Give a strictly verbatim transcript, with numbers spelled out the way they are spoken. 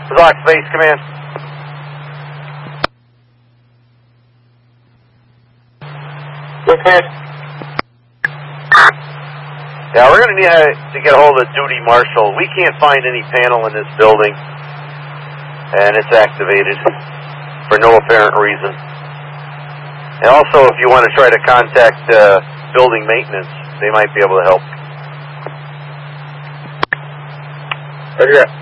Lock Base Command. Go ahead. Yeah, we're going to need to get a hold of Duty Marshal. We can't find any panel in this building, and it's activated for no apparent reason. And also, if you want to try to contact uh, building maintenance, they might be able to help. Roger that.